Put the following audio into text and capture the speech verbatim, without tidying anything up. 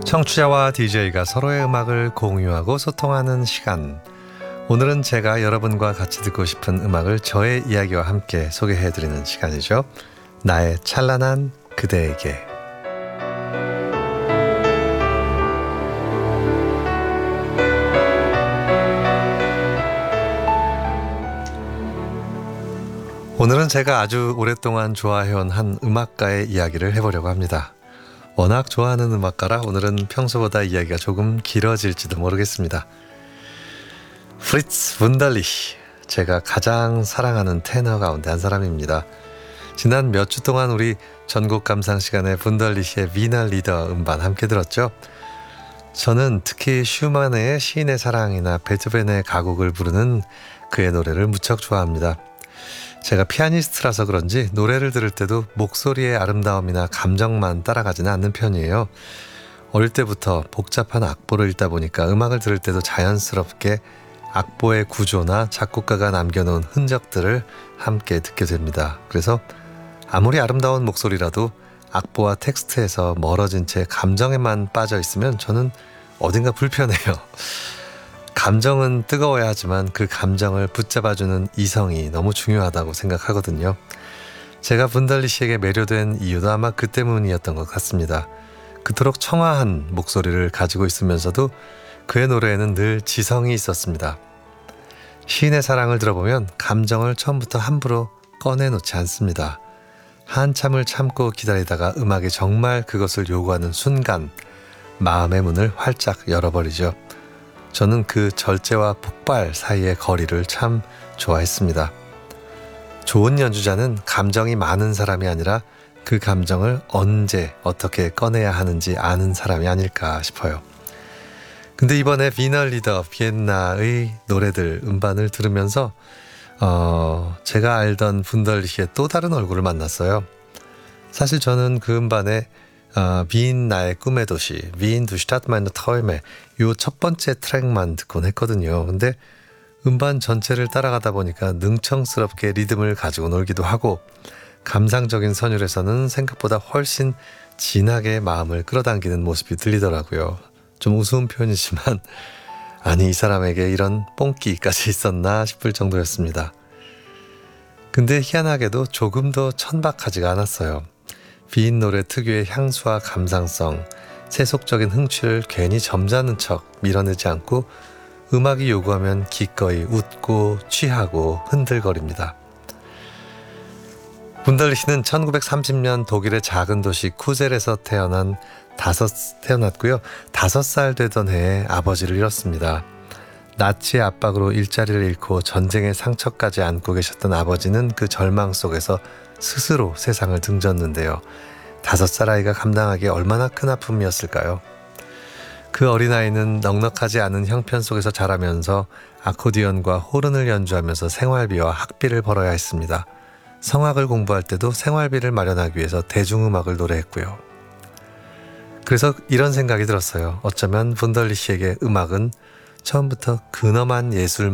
청취자와 디제이가 서로의 음악을 공유하고 소통하는 시간. 오늘은 제가 여러분과 같이 듣고 싶은 음악을 저의 이야기와 함께 소개해드리는 시간이죠. 나의 찬란한 그대에게. 오늘은 제가 아주 오랫동안 좋아해온 한 음악가의 이야기를 해보려고 합니다. 워낙 좋아하는 음악가라 오늘은 평소보다 이야기가 조금 길어질지도 모르겠습니다. 프리츠 분달리히, 제가 가장 사랑하는 테너 가운데 한 사람입니다. 지난 몇 주 동안 우리 전곡 감상 시간에 분달리히의 위너 리더 음반 함께 들었죠. 저는 특히 슈만의 시인의 사랑이나 베토벤의 가곡을 부르는 그의 노래를 무척 좋아합니다. 제가 피아니스트라서 그런지 노래를 들을 때도 목소리의 아름다움이나 감정만 따라가지는 않는 편이에요. 어릴 때부터 복잡한 악보를 읽다 보니까 음악을 들을 때도 자연스럽게 악보의 구조나 작곡가가 남겨놓은 흔적들을 함께 듣게 됩니다. 그래서 아무리 아름다운 목소리라도 악보와 텍스트에서 멀어진 채 감정에만 빠져 있으면 저는 어딘가 불편해요. 감정은 뜨거워야 하지만 그 감정을 붙잡아주는 이성이 너무 중요하다고 생각하거든요. 제가 분달리히에게 매료된 이유도 아마 그 때문이었던 것 같습니다. 그토록 청아한 목소리를 가지고 있으면서도 그의 노래에는 늘 지성이 있었습니다. 시인의 사랑을 들어보면 감정을 처음부터 함부로 꺼내놓지 않습니다. 한참을 참고 기다리다가 음악이 정말 그것을 요구하는 순간 마음의 문을 활짝 열어버리죠. 저는 그 절제와 폭발 사이의 거리를 참 좋아했습니다. 좋은 연주자는 감정이 많은 사람이 아니라 그 감정을 언제 어떻게 꺼내야 하는지 아는 사람이 아닐까 싶어요. 근데 이번에 위너 리더 비엔나의 노래들 음반을 들으면서 어, 제가 알던 분달리히의 또 다른 얼굴을 만났어요. 사실 저는 그 음반에 어, 빈 나의 꿈의 도시, 빈 두 슈타트 마이너 타임에 요 첫 번째 트랙만 듣곤 했거든요. 근데 음반 전체를 따라가다 보니까 능청스럽게 리듬을 가지고 놀기도 하고 감상적인 선율에서는 생각보다 훨씬 진하게 마음을 끌어당기는 모습이 들리더라고요. 좀 우스운 표현이지만 아니 이 사람에게 이런 뽕기까지 있었나 싶을 정도였습니다. 근데 희한하게도 조금 더 천박하지가 않았어요. 빈 노래 특유의 향수와 감상성, 세속적인 흥취를 괜히 점잖은 척 밀어내지 않고 음악이 요구하면 기꺼이 웃고 취하고 흔들거립니다. 분달리히는 천구백삼십 년 독일의 작은 도시 쿠젤에서 태어난 다섯 태어났고요. 다섯 살 되던 해에 아버지를 잃었습니다. 나치의 압박으로 일자리를 잃고 전쟁의 상처까지 안고 계셨던 아버지는 그 절망 속에서 스스로 세상을 등졌는데요. 다섯 살 아이가 감당하기에 얼마나 큰 아픔이었을까요? 그 어린아이는 넉넉하지 않은 형편 속에서 자라면서 아코디언과 호른을 연주하면서 생활비와 학비를 벌어야 했습니다. 성악을 공부할 때도 생활비를 마련하기 위해서 대중음악을 노래했고요. 그래서 이런 생각이 들었어요. 어쩌면 분달리히에게 음악은 처음부터 근엄한 예술